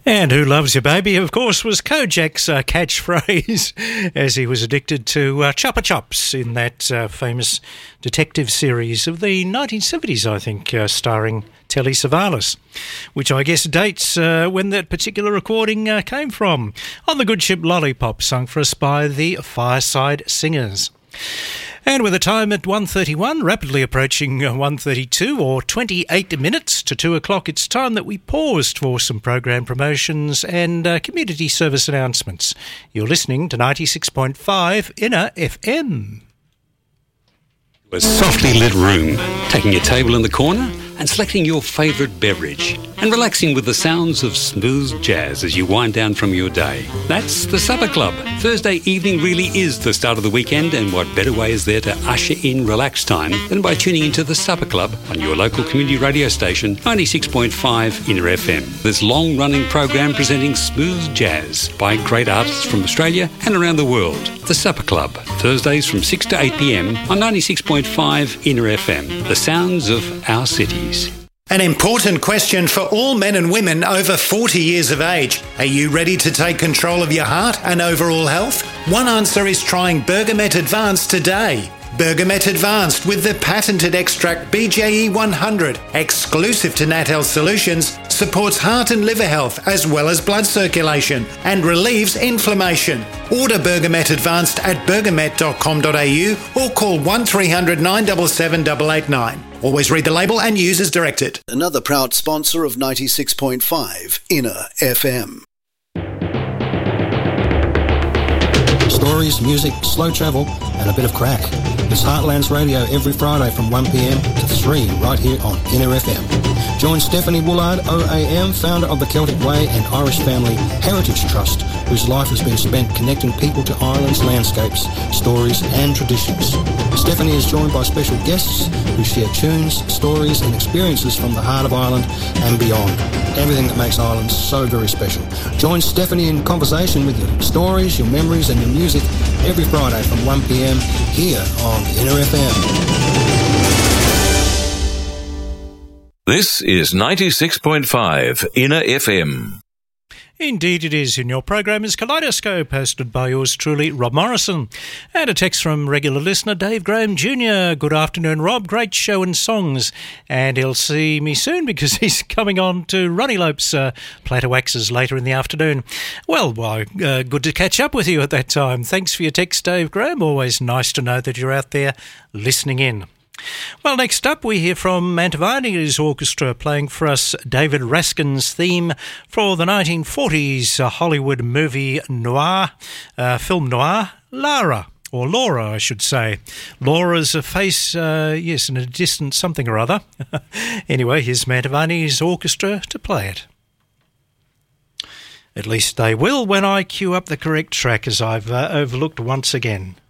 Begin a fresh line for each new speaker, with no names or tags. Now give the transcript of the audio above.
And Who Loves You Baby, of course, was Kojak's catchphrase as he was addicted to Chupa Chups in that famous detective series of the 1970s, I think, starring Telly Savalas, which I guess dates when that particular recording came from. On the good ship Lollipop, sung for us by the Fireside Singers. And with a time at 1:31, rapidly approaching 1:32, or 28 minutes to 2 o'clock, it's time that we paused for some program promotions and community service announcements. You're listening to 96.5 Inner FM.
A softly lit room, taking a table in the corner and selecting your favourite beverage and relaxing with the sounds of smooth jazz as you wind down from your day. That's the Supper Club. Thursday evening really is the start of the weekend, and what better way is there to usher in relax time than by tuning into the Supper Club on your local community radio station 96.5 Inner FM. This long-running program presenting smooth jazz by great artists from Australia and around the world. The Supper Club, Thursdays from 6 to 8 p.m. on 96.5 Inner FM. The sounds of our cities.
An important question for all men and women over 40 years of age. Are you ready to take control of your heart and overall health? One answer is trying Bergamet Advanced today. Bergamet Advanced with the patented extract BJE 100, exclusive to Nat Health Solutions, supports heart and liver health as well as blood circulation and relieves inflammation. Order Bergamet Advanced at bergamet.com.au or call 1300 977 889. Always read the label and use as directed.
Another proud sponsor of 96.5 Inner FM.
Stories, music, slow travel, and a bit of crack. It's Heartlands Radio every Friday from 1pm to 3 right here on Inner FM. Join Stephanie Woolard, OAM, founder of the Celtic Way and Irish Family Heritage Trust, whose life has been spent connecting people to Ireland's landscapes, stories and traditions. Stephanie is joined by special guests who share tunes, stories and experiences from the heart of Ireland and beyond. Everything that makes Ireland so very special. Join Stephanie in conversation with your stories, your memories and your music every Friday from 1pm here on Inner FM.
This is 96.5 Inner FM.
Indeed it is. In your program is Kaleidoscope, hosted by yours truly, Rob Morrison. And a text from regular listener Dave Graham Jr. Good afternoon, Rob. Great show and songs. And he'll see me soon because he's coming on to Ronnie Lope's Platter Waxes later in the afternoon. Well, good to catch up with you at that time. Thanks for your text, Dave Graham. Always nice to know that you're out there listening in. Well, next up we hear from Mantovani's Orchestra playing for us David Raskin's theme for the 1940s Hollywood movie noir, film noir, Lara, or Laura, I should say. Laura's a face, yes, in a distant something or other. Anyway, here's Mantovani's Orchestra to play it. At least they will when I cue up the correct track, as I've overlooked once again.